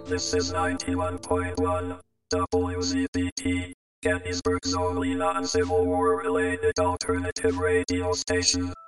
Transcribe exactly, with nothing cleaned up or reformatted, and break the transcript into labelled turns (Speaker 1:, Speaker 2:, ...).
Speaker 1: This is ninety-one point one W Z B T, Gettysburg's only non-Civil War related alternative radio station.